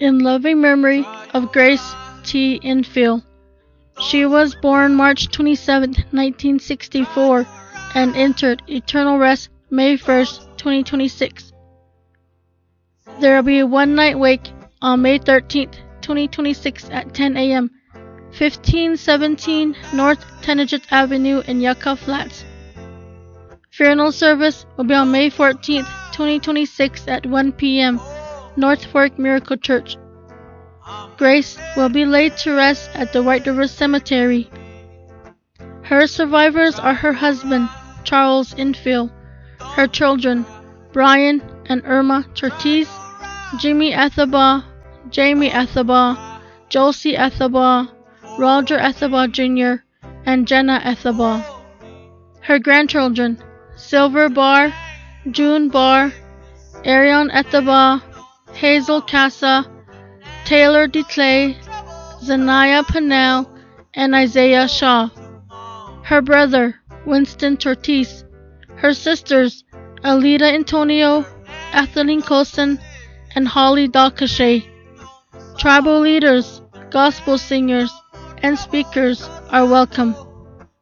in loving memory of Grace T. Infill. She was born March 27, 1964, and entered eternal rest May 1, 2026. There will be a one-night wake on May 13, 2026 at 10 a.m., 1517 North Tenajit Avenue in Yucca Flats. Funeral service will be on May 14, 2026 at 1 p.m., North Fork Miracle Church. Grace will be laid to rest at the White River Cemetery. Her survivors are her husband, Charles Infill, her children, Brian and Irma Tortiz, Jimmy Ethelbaugh, Jamie Ethelbaugh, Josie Ethelbaugh, Roger Ethelbaugh Jr., and Jenna Ethelbaugh. Her grandchildren, Silver Barr, June Barr, Arion Ethelbaugh, Hazel Casa, Taylor DeClay, Zanaya Pennell, and Isaiah Shaw. Her brother, Winston Tortiz. Her sisters, Alida Antonio, Ethelene Cosin, and Holly Dalcachet. Tribal leaders, gospel singers, and speakers are welcome.